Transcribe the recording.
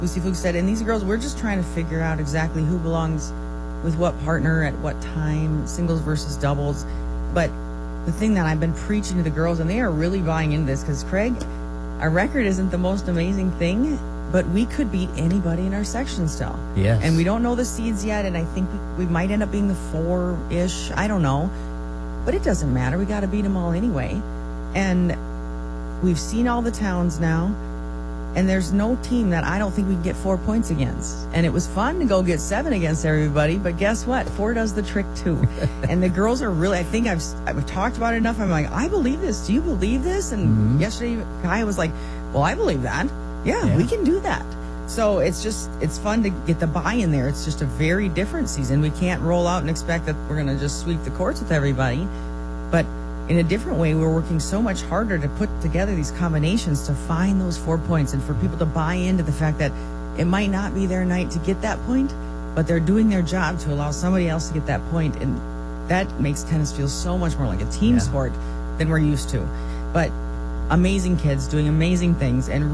Lucy Fuchs said, and these girls, we're just trying to figure out exactly who belongs with what partner at what time, singles versus doubles. But the thing that I've been preaching to the girls, and they are really buying into this, because Craig, our record isn't the most amazing thing, but we could beat anybody in our section still. Yes. And we don't know the seeds yet, and I think we might end up being the 4-ish. I don't know. But it doesn't matter. We got to beat them all anyway. And we've seen all the towns now, and there's no team that I don't think we can get 4 points against. And it was fun to go get 7 against everybody, but guess what? 4 does the trick too. And the girls are really, I think I've talked about it enough. I'm like, I believe this. Do you believe this? And yesterday, Kai was like, well, I believe that. Yeah, we can do that. So it's fun to get the buy-in there. It's just a very different season. We can't roll out and expect that we're going to just sweep the courts with everybody. But in a different way, we're working so much harder to put together these combinations to find those 4 points and for people to buy into the fact that it might not be their night to get that point, but they're doing their job to allow somebody else to get that point. And that makes tennis feel so much more like a team sport than we're used to. But amazing kids doing amazing things, and